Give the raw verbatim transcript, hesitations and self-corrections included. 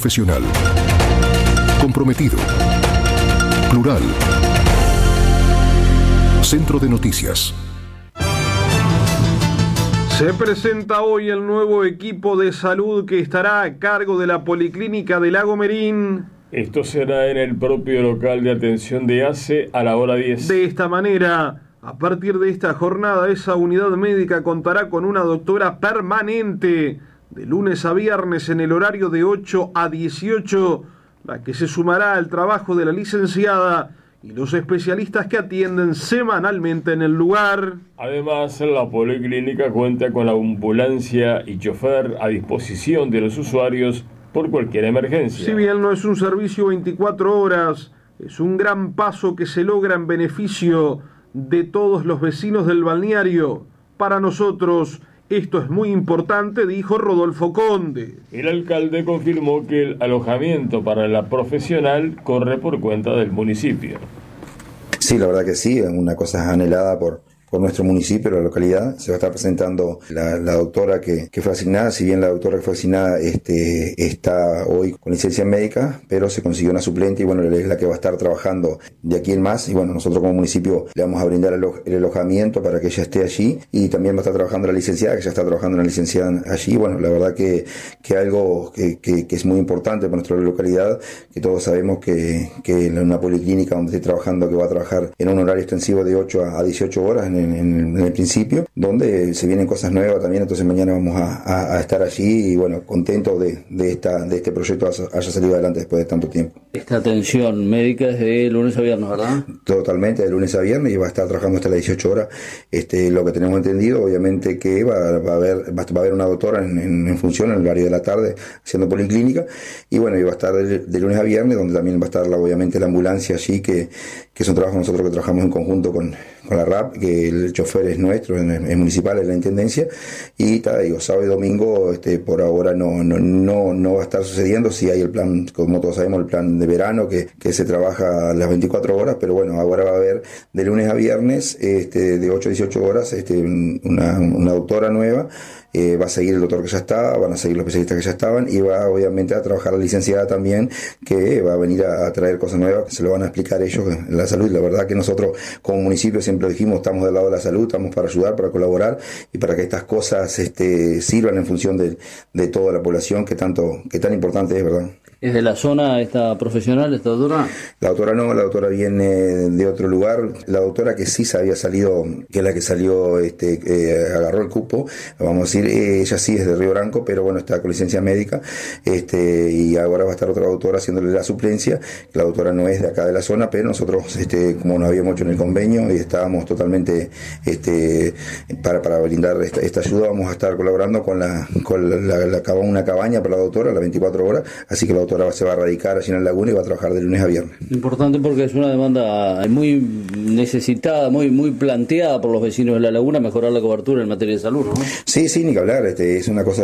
profesional. Comprometido. Plural. Centro de Noticias. Se presenta hoy el nuevo equipo de salud que estará a cargo de la Policlínica de Lago Merín. Esto será en el propio local de atención de A C E a la hora diez. De esta manera, a partir de esta jornada, esa unidad médica contará con una doctora permanente de lunes a viernes en el horario de ocho a dieciocho, la que se sumará al trabajo de la licenciada y los especialistas que atienden semanalmente en el lugar. Además, la policlínica cuenta con ambulancia y chofer a disposición de los usuarios por cualquier emergencia. Si bien no es un servicio veinticuatro horas, es un gran paso que se logra en beneficio de todos los vecinos del balneario. Para nosotros, esto es muy importante, dijo Rodolfo Conde. El alcalde confirmó que el alojamiento para la profesional corre por cuenta del municipio. Sí, la verdad que sí, una cosa anhelada por, por nuestro municipio, la localidad. Se va a estar presentando la, la doctora que, que fue asignada, si bien la doctora que fue asignada este, está hoy con licencia médica, pero se consiguió una suplente y bueno, es la que va a estar trabajando de aquí en más. Y bueno, nosotros como municipio le vamos a brindar el, el alojamiento para que ella esté allí, y también va a estar trabajando la licenciada, que ya está trabajando la licenciada allí. Bueno, la verdad que, que algo que, que, que es muy importante para nuestra localidad, que todos sabemos que, que en una policlínica donde esté trabajando, que va a trabajar en un horario extensivo de ocho a dieciocho horas en, en, en el principio, donde se vienen cosas nuevas también. Entonces mañana vamos a, a, a estar allí y bueno, contentos de, de, esta, de este proyecto haya salido adelante después de tanto tiempo. Esta atención médica es de lunes a viernes, ¿verdad? Totalmente, de lunes a viernes, y va a estar trabajando hasta las dieciocho horas. Este, lo que tenemos entendido, obviamente que va, va, a, haber, va a haber una doctora en, en, en función en el horario de la tarde haciendo policlínica, y bueno, y va a estar de, de lunes a viernes, donde también va a estar la, obviamente la ambulancia allí, que, que es un trabajo nosotros que trabajamos en conjunto con, con la R A P, que el chofer es nuestro, es municipal, es la intendencia, y ta, digo, sábado y domingo este, por ahora no, no, no, no va a estar sucediendo. Si hay el plan, como todos sabemos, el plan de verano, que, que se trabaja las veinticuatro horas, pero bueno, ahora va a haber de lunes a viernes, este, de ocho a dieciocho horas, este, una, una doctora nueva. Eh, va a seguir el doctor que ya está, van a seguir los especialistas que ya estaban, y va obviamente a trabajar la licenciada también, que va a venir a, a traer cosas nuevas que se lo van a explicar ellos en la salud. La verdad que nosotros como municipio siempre dijimos, estamos del lado de la salud, estamos para ayudar, para colaborar y para que estas cosas este, sirvan en función de, de toda la población, que tanto que tan importante es, ¿verdad? ¿Es de la zona esta profesional, esta doctora? La doctora no, la doctora viene de otro lugar. La doctora que sí se había salido, que es la que salió, este, eh, agarró el cupo, vamos a decir, eh, ella sí es de Río Branco, pero bueno, está con licencia médica, este, y ahora va a estar otra doctora haciéndole la suplencia. La doctora no es de acá de la zona, pero nosotros, este, como nos habíamos hecho en el convenio y estábamos totalmente, este, para, para brindar esta, esta ayuda, vamos a estar colaborando con la, con la, la, la, una cabaña para la doctora, las veinticuatro horas, así que la doctora se va a radicar allí en el Laguna y va a trabajar de lunes a viernes. Importante porque es una demanda muy necesitada, muy muy planteada por los vecinos de la Laguna, mejorar la cobertura en materia de salud, ¿no? Sí, sí, ni que hablar, este, es una cosa